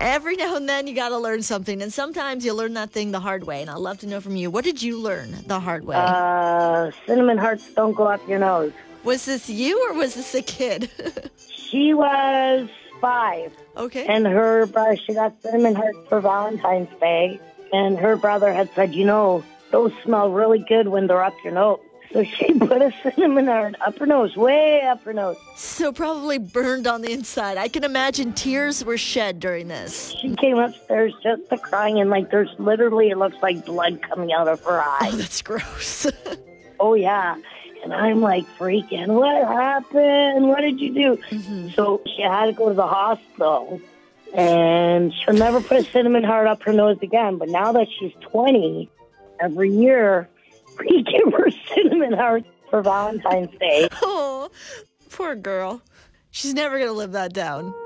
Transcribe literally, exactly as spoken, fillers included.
Every now and then you got to learn something, and sometimes you learn that thing the hard way, and I'd love to know from you, what did you learn the hard way? Uh, cinnamon hearts don't go up your nose. Was this you or was this a kid? She was five. Okay. And her brother, she got cinnamon hearts for Valentine's Day. And her brother had said, you know, those smell really good when they're up your nose. So she put a cinnamon heart up her nose, way up her nose. So probably burned on the inside. I can imagine tears were shed during this. She came upstairs just to crying, and like there's literally, it looks like blood coming out of her eyes. Oh, that's gross. Oh, yeah. And I'm like freaking, what happened? What did you do? Mm-hmm. So she had to go to the hospital, and she'll never put a cinnamon heart up her nose again. But now that she's twenty, every year, we give her cinnamon hearts for Valentine's Day. Oh, poor girl. She's never going to live that down.